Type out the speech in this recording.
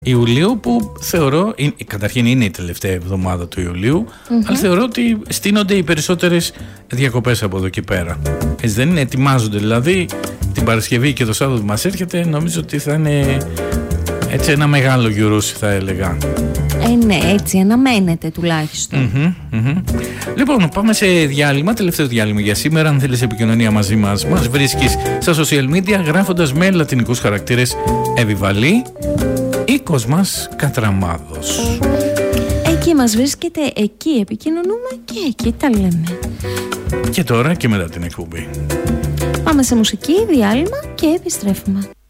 Ιουλίου, που θεωρώ, καταρχήν είναι η τελευταία εβδομάδα του Ιουλίου, αλλά θεωρώ ότι στείνονται οι περισσότερες διακοπές από εδώ και πέρα. Έτσι δεν είναι? Ετοιμάζονται δηλαδή την Παρασκευή και το Σάββατο που μας έρχεται. Νομίζω ότι θα είναι έτσι ένα μεγάλο γιουρούσι, θα έλεγα. Ναι, έτσι αναμένεται τουλάχιστον. Λοιπόν, πάμε σε διάλειμμα, τελευταίο διάλειμμα για σήμερα. Αν θέλεις επικοινωνία μαζί μας, μας βρίσκεις στα social media γράφοντας με λατινικούς χαρακτήρες Εβιβαλή ή Κοσμάς Κατραμάδος. Εκεί μας βρίσκεται, εκεί επικοινωνούμε και εκεί τα λέμε. Και τώρα και μετά την εκπομπή πάμε σε μουσική, διάλειμμα και επιστρέφουμε.